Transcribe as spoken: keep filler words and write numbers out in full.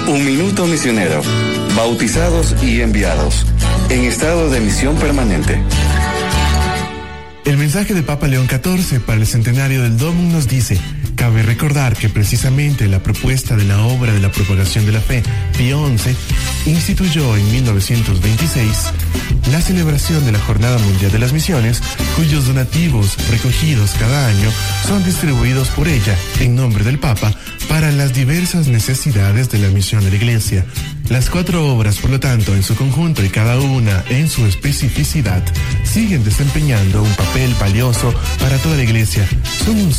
Un minuto misionero. Bautizados y enviados. En estado de misión permanente. El mensaje de Papa León catorce para el centenario del Domum nos dice: cabe recordar que precisamente la propuesta de la obra de la propagación de la fe, Pío once, instituyó en mil novecientos veintiséis la celebración de la Jornada Mundial de las Misiones, cuyos donativos recogidos cada año son distribuidos por ella, en nombre del Papa, para las diversas necesidades de la misión de la Iglesia. Las cuatro obras, por lo tanto, en su conjunto y cada una en su especificidad, siguen desempeñando un papel valioso para toda la Iglesia. Son un